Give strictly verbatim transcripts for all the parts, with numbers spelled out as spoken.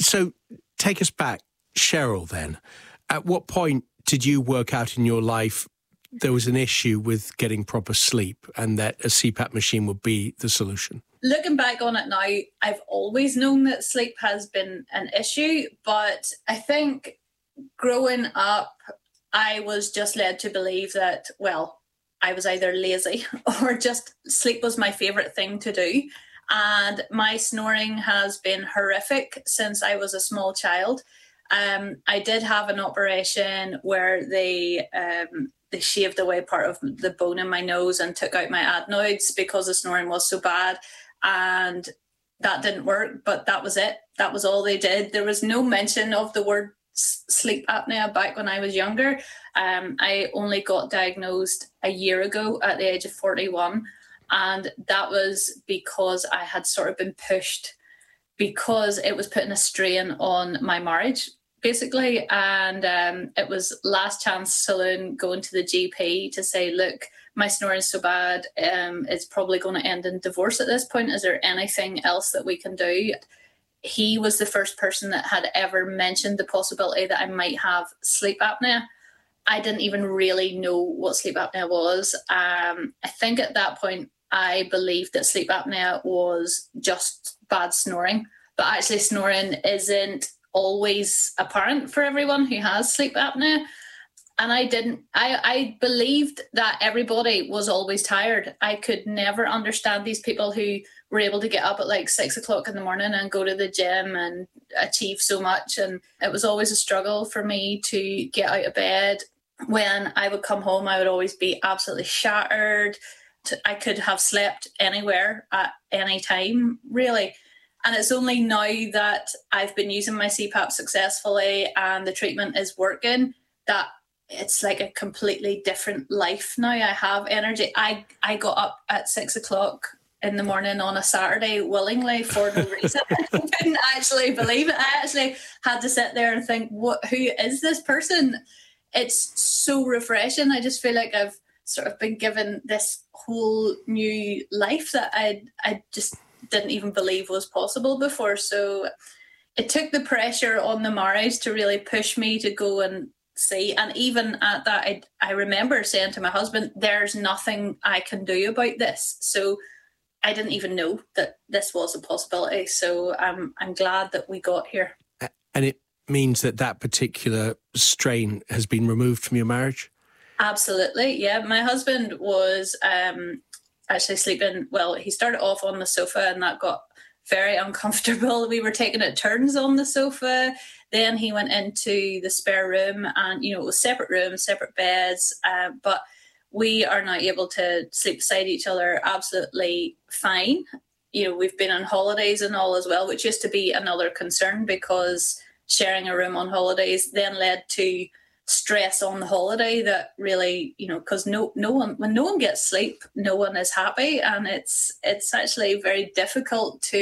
So take us back, Cheryl, then. At what point did you work out in your life there was an issue with getting proper sleep and that a C PAP machine would be the solution? Looking back on it now, I've always known that sleep has been an issue, but I think growing up, I was just led to believe that, well, I was either lazy or just sleep was my favourite thing to do. And my snoring has been horrific since I was a small child. Um, I did have an operation where they um, they shaved away part of the bone in my nose and took out my adenoids because the snoring was so bad. And that didn't work, but that was it. That was all they did. There was no mention of the word sleep apnea back when I was younger. Um, I only got diagnosed a year ago at the age of forty-one. And that was because I had sort of been pushed because it was putting a strain on my marriage, basically. And um, it was last chance saloon going to the G P to say, look, my snoring is so bad, um, it's probably going to end in divorce at this point. Is there anything else that we can do? He was the first person that had ever mentioned the possibility that I might have sleep apnea. I didn't even really know what sleep apnea was. Um, I think at that point, I believed that sleep apnea was just bad snoring, but actually snoring isn't always apparent for everyone who has sleep apnea. And I didn't, I, I believed that everybody was always tired. I could never understand these people who were able to get up at like six o'clock in the morning and go to the gym and achieve so much. And it was always a struggle for me to get out of bed. When I would come home, I would always be absolutely shattered. I could have slept anywhere at any time, really. And it's only now that I've been using my C PAP successfully and the treatment is working that it's like a completely different life now. I have energy. I, I got up at six o'clock in the morning on a Saturday willingly for no reason. I couldn't actually believe it. I actually had to sit there and think, what? Who is this person? It's so refreshing. I just feel like I've sort of been given this whole new life that I I just didn't even believe was possible before. So it took the pressure on the marriage to really push me to go and see. And even at that, I, I remember saying to my husband, there's nothing I can do about this. So I didn't even know that this was a possibility. So I'm I'm glad that we got here. And it means that that particular strain has been removed from your marriage? Absolutely, yeah. My husband was um, actually sleeping, well, he started off on the sofa and that got very uncomfortable. We were taking it turns on the sofa. Then he went into the spare room and, you know, it was separate rooms, separate beds, uh, but we are now able to sleep beside each other absolutely fine. You know, we've been on holidays and all as well, which used to be another concern because sharing a room on holidays then led to stress on the holiday that really, you know, because no no one, when no one gets sleep, no one is happy. And it's it's actually very difficult to,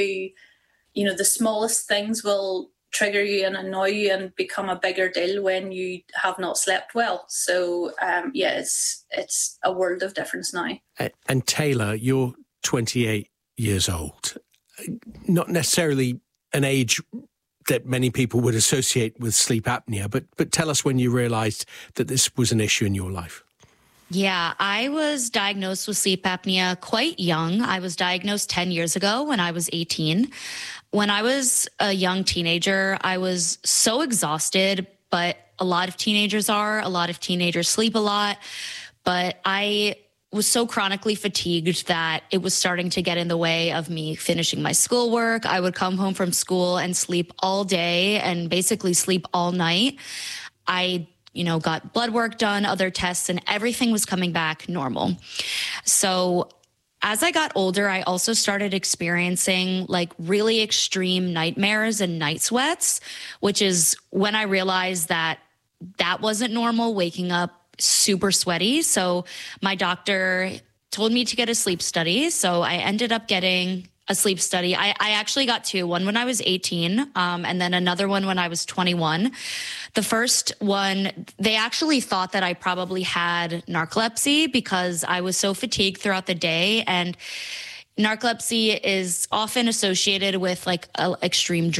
you know, the smallest things will trigger you and annoy you and become a bigger deal when you have not slept well. So, um, yeah, it's, it's a world of difference now. And Taylor, you're twenty-eight years old. Not necessarily an age that many people would associate with sleep apnea, but but tell us when you realised that this was an issue in your life. Yeah, I was diagnosed with sleep apnea quite young. I was diagnosed ten years ago when I was eighteen. When I was a young teenager, I was so exhausted, but a lot of teenagers are. A lot of teenagers sleep a lot, but I was so chronically fatigued that it was starting to get in the way of me finishing my schoolwork. I would come home from school and sleep all day and basically sleep all night. I, you know, got blood work done, other tests, and everything was coming back normal. So as I got older, I also started experiencing like really extreme nightmares and night sweats, which is when I realized that that wasn't normal, waking up super sweaty. So my doctor told me to get a sleep study. So I ended up getting a sleep study. I, I actually got two, one when I was eighteen, um, and then another one when I was twenty-one. The first one, they actually thought that I probably had narcolepsy because I was so fatigued throughout the day. And narcolepsy is often associated with like a, extreme